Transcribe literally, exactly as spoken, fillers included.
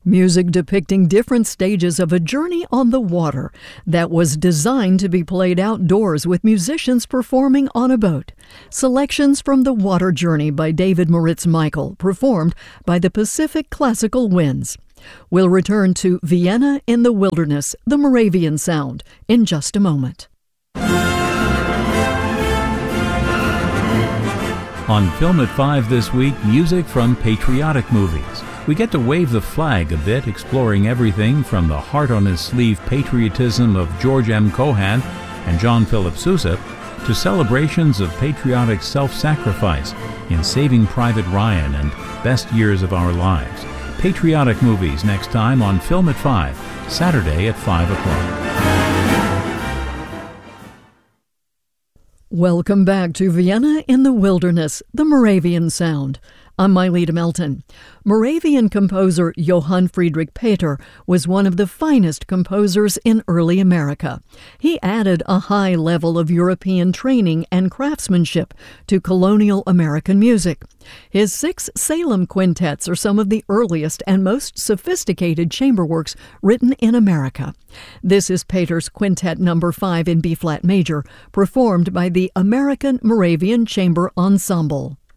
Music depicting different stages of a journey on the water that was designed to be played outdoors with musicians performing on a boat. Selections from The Water Journey by David Moritz Michael, performed by the Pacific Classical Winds. We'll return to Vienna in the Wilderness, the Moravian Sound, in just a moment. On Film at five this week, music from patriotic movies. We get to wave the flag a bit, exploring everything from the heart-on-his-sleeve patriotism of George M. Cohan and John Philip Sousa to celebrations of patriotic self-sacrifice in Saving Private Ryan and Best Years of Our Lives. Patriotic movies next time on Film at five, Saturday at five o'clock. Welcome back to Vienna in the Wilderness, the Moravian Sound. I'm Myleta Melton. Moravian composer Johann Friedrich Peter was one of the finest composers in early America. He added a high level of European training and craftsmanship to colonial American music. His six Salem quintets are some of the earliest and most sophisticated chamber works written in America. This is Peter's Quintet Number five in B-flat major, performed by the American Moravian Chamber Ensemble.